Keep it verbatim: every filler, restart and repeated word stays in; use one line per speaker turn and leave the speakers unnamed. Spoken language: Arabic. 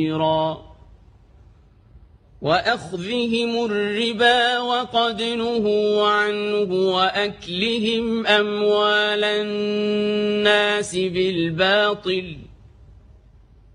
وأخذهم الربا وقد نهوا عنه وأكلهم أموال الناس بالباطل